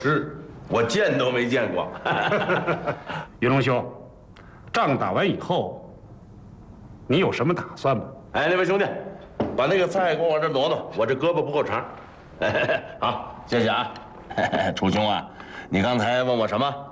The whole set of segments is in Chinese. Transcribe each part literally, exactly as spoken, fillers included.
是，我见都没见过。 云龙兄，仗打完以后，你有什么打算吗？ 哎，那位兄弟，把那个菜给我往这挪挪，我这胳膊不够长。好，谢谢啊。楚兄啊，你刚才问我什么？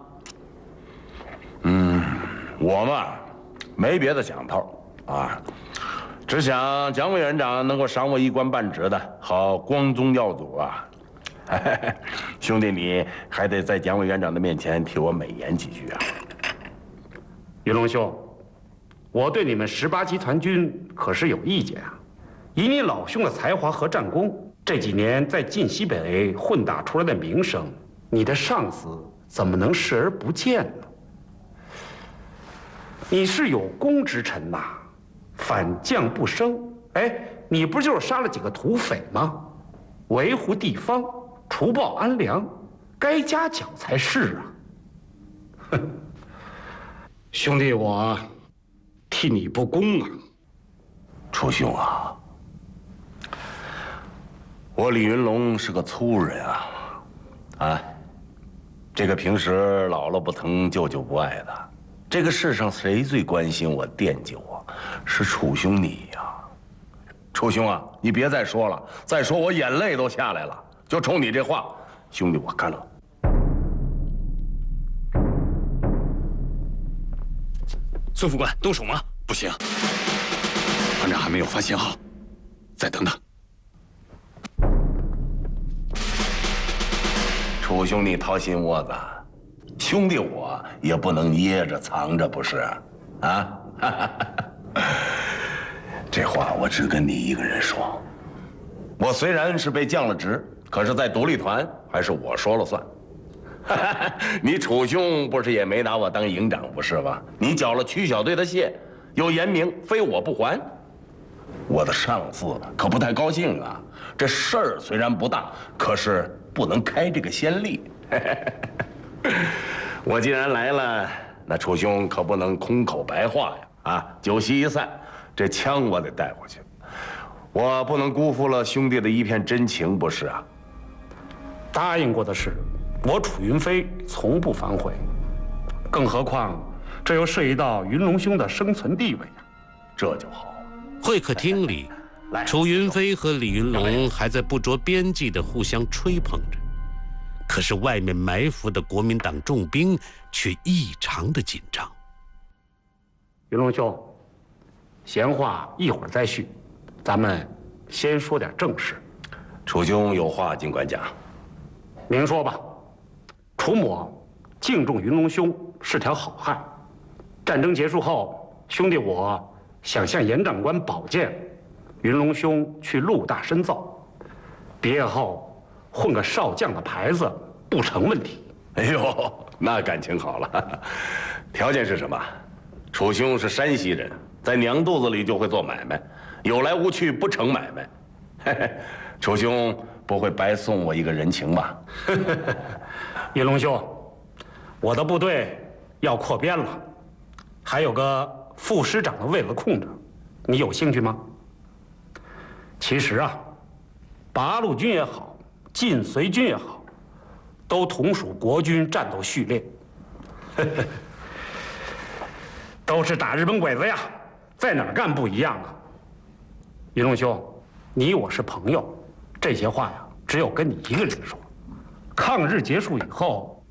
嗯，我嘛，没别的想头啊，只想蒋委员长能够赏我一官半职的，好光宗耀祖啊。兄弟，你还得在蒋委员长的面前替我美言几句啊。 云龙兄，我对你们十八集团军可是有意见啊。以你老兄的才华和战功，这几年在晋西北混打出来的名声，你的上司怎么能视而不见呢？你是有功之臣呐，反将不生。哎，你不就是杀了几个土匪吗？维护地方，除暴安良，该嘉奖才是啊。哼，兄弟，我替你不公啊。 楚兄啊，我李云龙是个粗人啊，啊，这个平时姥姥不疼，舅舅不爱的。这个世上谁最关心我、惦记我，是楚兄你呀。楚兄啊，你别再说了，再说我眼泪都下来了。就冲你这话，兄弟我干了。 孙副官，动手吗？不行，团长还没有发信号，再等等。 楚兄，你掏心窝子，兄弟我也不能掖着藏着，不是？啊？这话我只跟你一个人说。我虽然是被降了职，可是在独立团还是我说了算。你楚兄不是也没拿我当营长不是吧？你缴了区小队的械，又严明非我不还。我的上司可不太高兴啊。这事儿虽然不大，可是不能开这个先例。我既然来了，那楚兄可不能空口白话呀！啊，酒席一散，这枪我得带回去，我不能辜负了兄弟的一片真情，不是啊？ 答应过的事，我楚云飞从不反悔，更何况这又涉及到云龙兄的生存地位啊， 这就好。 会客厅里，楚云飞和李云龙还在不着边际地互相吹捧着，可是外面埋伏的国民党重兵却异常的紧张。 云龙兄，闲话一会儿再叙，咱们先说点正事。 楚兄有话尽管讲。 明说吧。楚某敬重云龙兄是条好汉，战争结束后，兄弟我想向严长官保荐云龙兄去陆大深造，毕业后混个少将的牌子不成问题。 哎呦，那感情好了。条件是什么？楚兄是山西人，在娘肚子里就会做买卖，有来无去不成买卖。嘿嘿，楚兄不会白送我一个人情吧？ 云龙兄，我的部队要扩编了，还有个副师长的位子空着，你有兴趣吗？其实啊，八路军也好，晋绥军也好，都同属国军战斗序列，都是打日本鬼子呀，在哪儿干不一样啊？云龙兄，你我是朋友，这些话呀，只有跟你一个人说。抗日结束以后，